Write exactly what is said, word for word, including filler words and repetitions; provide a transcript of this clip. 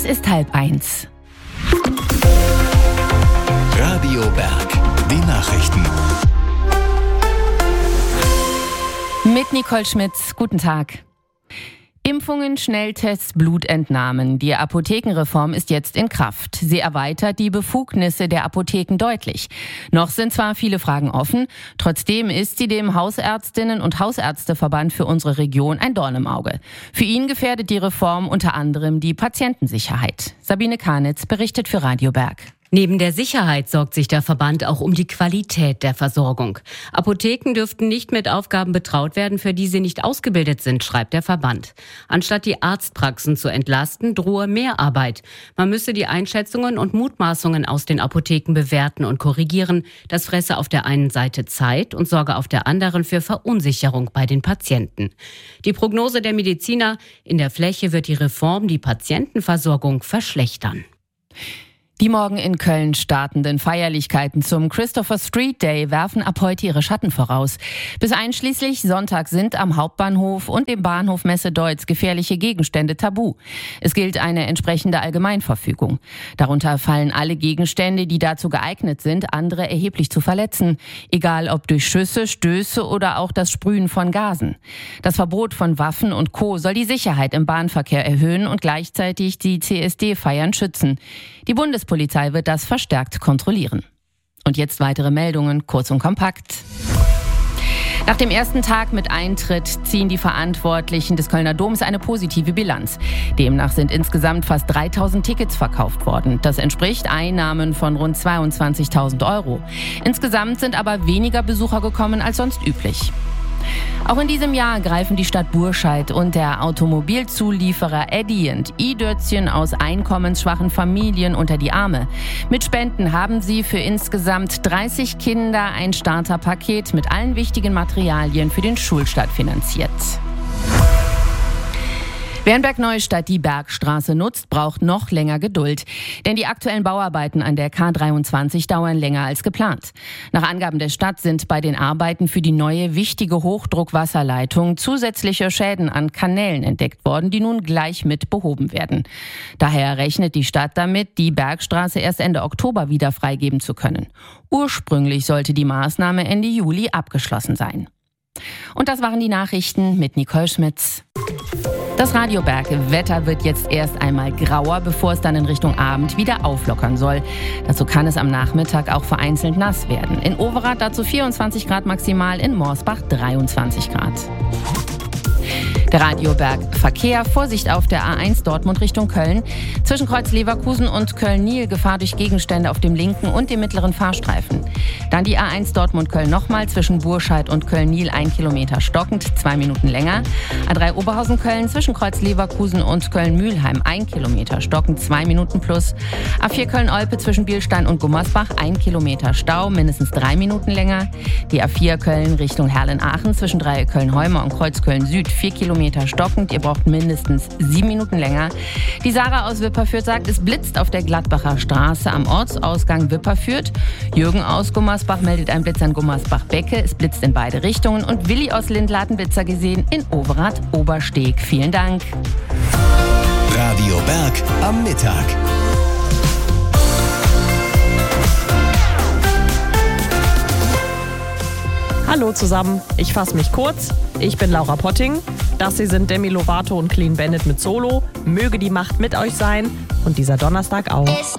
Es ist halb eins. Radio Berg, die Nachrichten. Mit Nicole Schmitz, guten Tag. Impfungen, Schnelltests, Blutentnahmen. Die Apothekenreform ist jetzt in Kraft. Sie erweitert die Befugnisse der Apotheken deutlich. Noch sind zwar viele Fragen offen, trotzdem ist sie dem Hausärztinnen- und Hausärzteverband für unsere Region ein Dorn im Auge. Für ihn gefährdet die Reform unter anderem die Patientensicherheit. Sabine Karnitz berichtet für Radio Berg. Neben der Sicherheit sorgt sich der Verband auch um die Qualität der Versorgung. Apotheken dürften nicht mit Aufgaben betraut werden, für die sie nicht ausgebildet sind, schreibt der Verband. Anstatt die Arztpraxen zu entlasten, drohe mehr Arbeit. Man müsse die Einschätzungen und Mutmaßungen aus den Apotheken bewerten und korrigieren. Das fresse auf der einen Seite Zeit und sorge auf der anderen für Verunsicherung bei den Patienten. Die Prognose der Mediziner: in der Fläche wird die Reform die Patientenversorgung verschlechtern. Die morgen in Köln startenden Feierlichkeiten zum Christopher Street Day werfen ab heute ihre Schatten voraus. Bis einschließlich Sonntag sind am Hauptbahnhof und dem Bahnhof Messe-Deutz gefährliche Gegenstände tabu. Es gilt eine entsprechende Allgemeinverfügung. Darunter fallen alle Gegenstände, die dazu geeignet sind, andere erheblich zu verletzen. Egal ob durch Schüsse, Stöße oder auch das Sprühen von Gasen. Das Verbot von Waffen und Co. soll die Sicherheit im Bahnverkehr erhöhen und gleichzeitig die C S D-Feiern schützen. Die Bundespolizei wird das verstärkt kontrollieren. Und jetzt weitere Meldungen, kurz und kompakt. Nach dem ersten Tag mit Eintritt ziehen die Verantwortlichen des Kölner Doms eine positive Bilanz. Demnach sind insgesamt fast dreitausend Tickets verkauft worden. Das entspricht Einnahmen von rund zweiundzwanzigtausend Euro. Insgesamt sind aber weniger Besucher gekommen als sonst üblich. Auch in diesem Jahr greifen die Stadt Burscheid und der Automobilzulieferer Adient i-Dötzchen aus einkommensschwachen Familien unter die Arme. Mit Spenden haben sie für insgesamt dreißig Kinder ein Starterpaket mit allen wichtigen Materialien für den Schulstart finanziert. Wer in Bergneustadt die Bergstraße nutzt, braucht noch länger Geduld. Denn die aktuellen Bauarbeiten an der K dreiundzwanzig dauern länger als geplant. Nach Angaben der Stadt sind bei den Arbeiten für die neue wichtige Hochdruckwasserleitung zusätzliche Schäden an Kanälen entdeckt worden, die nun gleich mit behoben werden. Daher rechnet die Stadt damit, die Bergstraße erst Ende Oktober wieder freigeben zu können. Ursprünglich sollte die Maßnahme Ende Juli abgeschlossen sein. Und das waren die Nachrichten mit Nicole Schmitz. Das Radio Berg Wetter wird jetzt erst einmal grauer, bevor es dann in Richtung Abend wieder auflockern soll. Dazu kann es am Nachmittag auch vereinzelt nass werden. In Overath dazu vierundzwanzig Grad maximal, in Morsbach dreiundzwanzig Grad. Der Radio Berg Verkehr. Vorsicht auf der A eins Dortmund Richtung Köln. Zwischen Kreuz Leverkusen und Köln-Nil Gefahr durch Gegenstände auf dem linken und dem mittleren Fahrstreifen. Dann die A eins Dortmund-Köln nochmal zwischen Burscheid und Köln-Nil ein Kilometer stockend, zwei Minuten länger. A drei Oberhausen-Köln zwischen Kreuz Leverkusen und Köln-Mühlheim ein Kilometer stockend, zwei Minuten plus. A vier Köln-Olpe zwischen Bielstein und Gummersbach ein Kilometer Stau, mindestens drei Minuten länger. Die A vier Köln Richtung Herlen-Aachen zwischen Dreieck Köln-Heumer und Kreuz Köln-Süd vier Kilometer stockend, ihr braucht mindestens sieben Minuten länger. Die Sarah aus Wipperfürth sagt, es blitzt auf der Gladbacher Straße am Ortsausgang Wipperfürth. Jürgen aus Gummersbach meldet ein Blitz an Gummersbach-Becke. Es blitzt in beide Richtungen. Und Willi aus Lindl hat einen Blitzer gesehen in Overath-Obersteg. Vielen Dank. Radio Berg am Mittag. Hallo zusammen, ich fasse mich kurz. Ich bin Laura Potting. Das hier sind Demi Lovato und Clean Bandit mit Solo. Möge die Macht mit euch sein und dieser Donnerstag auch.